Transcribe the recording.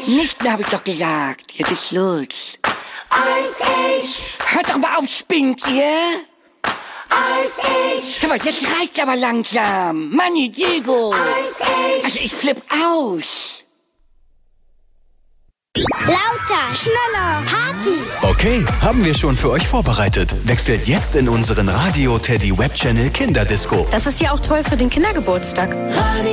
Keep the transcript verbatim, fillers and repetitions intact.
Age. Nicht mehr, hab ich doch gesagt. Jetzt ist Schluss. Ice Age. Hört doch mal auf, spinnt ihr? Ice Age. Sag mal, jetzt reicht's aber langsam. Manni, Diego. Ice Age. Also ich flipp aus. Lauter, schneller, Party. Okay, haben wir schon für euch vorbereitet. Wechselt jetzt in unseren Radio Teddy Webchannel Kinderdisco. Das ist ja auch toll für den Kindergeburtstag. Radio